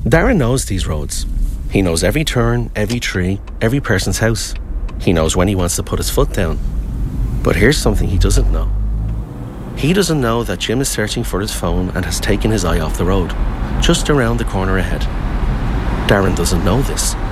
Darren knows these roads. He knows every turn, every tree, every person's house. He knows when he wants to put his foot down. But here's something he doesn't know. He doesn't know that Jim is searching for his phone and has taken his eye off the road, just around the corner ahead. Darren doesn't know this.